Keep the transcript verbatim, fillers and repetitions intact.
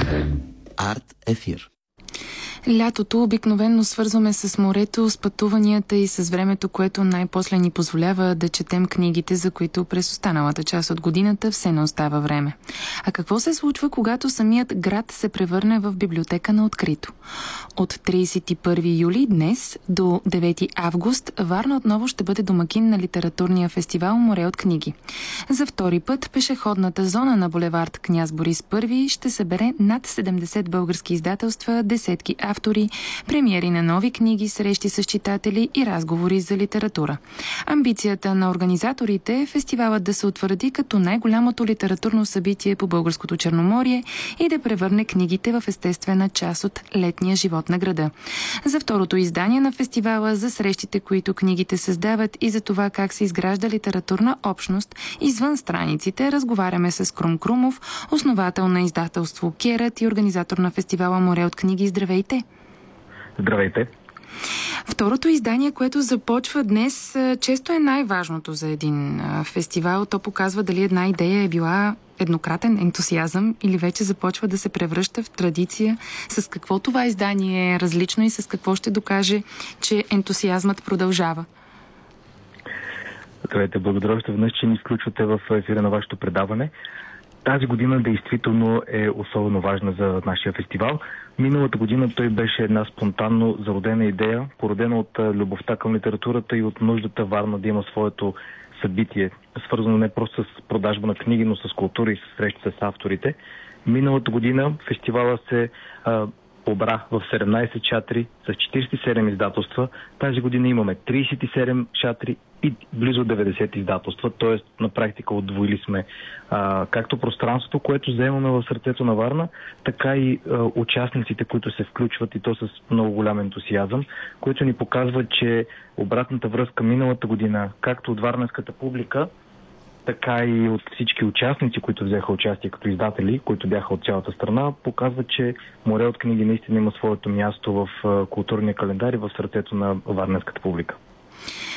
Арт ефир. Лятото обикновено свързваме с морето, с пътуванията и с времето, което най-после ни позволява да четем книгите, за които през останалата част от годината все не остава време. А какво се случва, когато самият град се превърне в библиотека на открито? От тридесет и първи юли днес до девети август Варна отново ще бъде домакин на литературния фестивал Море от книги. За втори път пешеходната зона на булевард Княз Борис Първи ще събере над седемдесет български издателства, десетки автори, премиери на нови книги, срещи с читатели и разговори за литература. Амбицията на организаторите е фестивалът да се утвърди като най-голямото литературно събитие по българското Черноморие и да превърне книгите в естествена част от летния живот на града. За второто издание на фестивала, за срещите, които книгите създават и за това как се изгражда литературна общност извън страниците, разговаряме с Крум Крумов, основател на издателство Керът и организатор на фестивала Море от книги. Здравейте! Здравейте! Второто издание, което започва днес, често е най-важното за един фестивал. То показва дали една идея е била еднократен ентусиазъм или вече започва да се превръща в традиция. С какво това издание е различно и с какво ще докаже, че ентусиазмът продължава? Здравейте, благодаря още веднъж, че ни изключвате в ефира на вашето предаване. Тази година действително е особено важна за нашия фестивал. Миналата година той беше една спонтанно зародена идея, породена от любовта към литературата и от нуждата Варна да има своето събитие, свързано не просто с продажба на книги, но с култура и с срещи с авторите. Миналата година фестивала се а, обра в седемнайсет шатри с четирийсет и седем издателства. Тази година имаме трийсет и седем шатри и близо деветдесет издателства, т.е. на практика удвоили сме а, както пространството, което заемаме в сърцето на Варна, така и а, участниците, които се включват и то с много голям ентусиазъм, което ни показва, че обратната връзка миналата година, както от варненската публика, така и от всички участници, които взеха участие като издатели, които бяха от цялата страна, показва, че Море от книги наистина има своето място в културния календар и в сърцето на варненската публика.